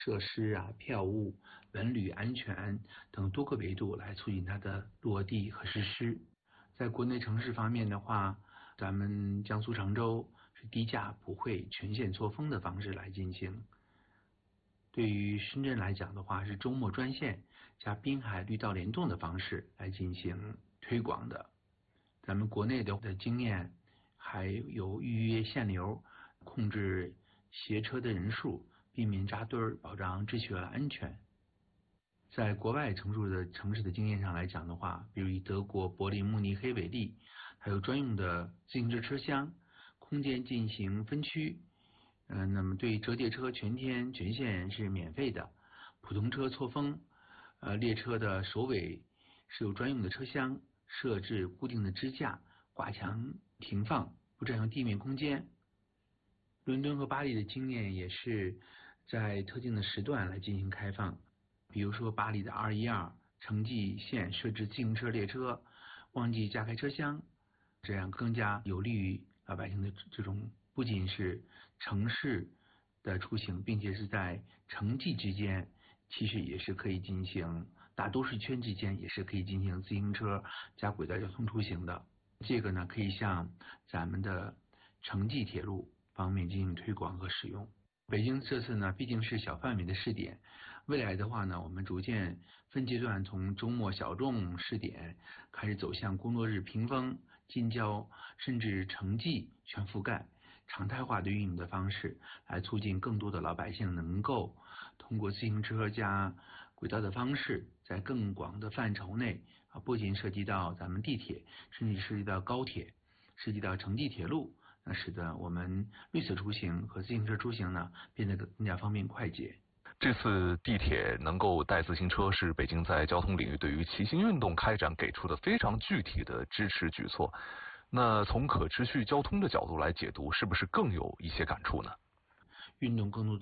设施啊、票务、文旅安全等多个维度来促进它的落地和实施。在国内城市方面的话，咱们江苏常州是低价普惠全线错峰的方式来进行。对于深圳来讲的话，是周末专线加滨海绿道联动的方式来进行推广的。咱们国内的经验还有预约限流，控制携车的人数，避免扎堆儿，保障秩序和安全。在国外成熟的城市的经验上来讲的话，比如以德国柏林、慕尼黑为例，还有专用的自行车车厢，空间进行分区。那么对折叠车全天全线是免费的，普通车错峰，列车的首尾是有专用的车厢，设置固定的支架，挂墙停放，不占用地面空间。伦敦和巴黎的经验也是在特定的时段来进行开放，比如说巴黎的212城际线设置自行车列车，旺季加开车厢，这样更加有利于老百姓的这种不仅是城市的出行，并且是在城际之间，其实也是可以进行大都市圈之间也是可以进行自行车加轨道交通出行的。这个呢，可以向咱们的城际铁路方面进行推广和使用。北京这次呢，毕竟是小范围的试点，未来的话呢，我们逐渐分阶段从周末小众试点开始走向工作日平峰、近郊甚至城际全覆盖常态化的运营的方式，来促进更多的老百姓能够通过自行车加轨道的方式，在更广的范畴内不仅涉及到咱们地铁，甚至涉及到高铁，涉及到城际铁路，那使得我们绿色出行和自行车出行呢变得更加方便快捷。 这次地铁能够带自行车，是北京在交通领域对于骑行运动开展给出的非常具体的支持举措。那从可持续交通的角度来解读，是不是更有一些感触呢？ 运动更多的